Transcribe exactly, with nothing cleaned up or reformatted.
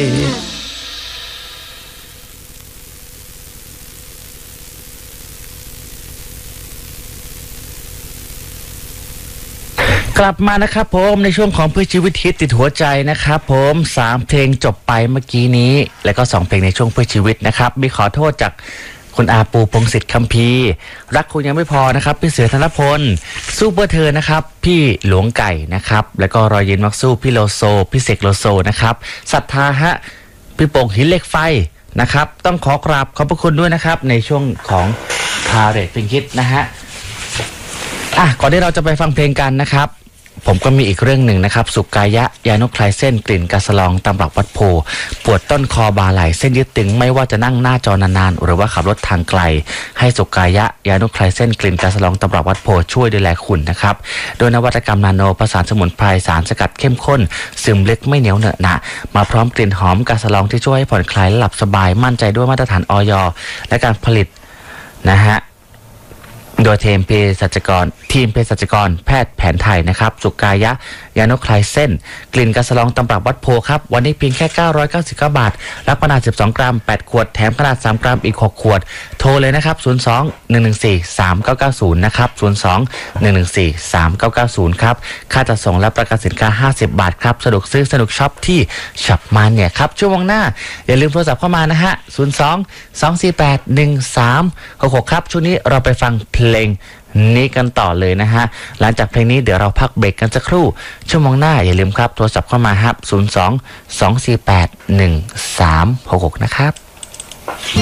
กลับมานะครับผมในช่วงของเพื่อชีวิตฮิตติดหัวใจนะครับผมสามเพลงจบไปเมื่อกี้นี้แล้วก็สองเพลงในช่วงเพื่อชีวิตนะครับมีขอโทษจากคุณอาปูพงศิษฐ์คัมภีร์รักคุณยังไม่พอนะครับพี่เสือธนพลสู้เพื่อเธอนะครับพี่หลวงไก่นะครับแล้วก็รอยยิ้มมักสู้พี่โลโซพี่เสกโลโซนะครับศรัทธาฮะพี่โป่งหินเหล็กไฟนะครับต้องขอกราบขอบพระคุณด้วยนะครับในช่วงของพาเรทเพลงฮิตนะฮะอ่ะก่อนที่เราจะไปฟังเพลงกันนะครับผมก็มีอีกเรื่องหนึ่งนะครับสุกายะยานุคลายเส้นกลิ่นกาสลองตำรับวัดโพปวดต้นคอบาไหลเส้นยึดตึงไม่ว่าจะนั่งหน้าจอนานๆหรือว่าขับรถทางไกลให้สุกายะยานุคลายเส้นกลิ่นกาสลองตำรับวัดโพช่วยดูแลคุณนะครับโดยนวัตกรรมนาโนประสานสมุนไพรสารสกัดเข้มข้นซึมลึกไม่เหนียวเหนอะหนะมาพร้อมกลิ่นหอมกาสลองที่ช่วยให้ผ่อนคลายและหลับสบายมั่นใจด้วยมาตรฐานอย.และการผลิตนะฮะโดยทีมเภสัชกรทีมเภสัชกรแพทย์แผนไทยนะครับสุกายะยานุคลายเส้นกลิ่นกาสลองตำรับวัดโพครับวันนี้เพียงแค่เก้าร้อยเก้าสิบเก้าบาทรับขนาดสิบสองกรัมแปดขวดแถมขนาดสามกรัมอีกหกขวดโทรเลยนะครับศูนย์ สอง หนึ่ง หนึ่ง สี่ สาม เก้า เก้า ศูนย์นะครับศูนย์ สอง หนึ่ง หนึ่ง สี่ สาม เก้า เก้า ศูนย์ครับค่าจัดส่งและประกันสินค้าห้าสิบบาทครับสะดวกซื้อสนุกช็อปที่ช็อปมาเนี่ยครับช่วงหน้าอย่าลืมโทรศัพท์เข้ามานะฮะศูนย์ สอง สอง สี่ แปด หนึ่ง สาม หก หกครับช่วงนี้เราไปฟังเพลงนี้กันต่อเลยนะฮะหลังจากเพลงนี้เดี๋ยวเราพักเบรกกันสักครู่ชั่วโมงหน้าอย่าลืมครับโทรศัพท์เข้ามาครับศูนย์ สอง สอง สี่ แปด หนึ่ง สาม หก หกนะครับ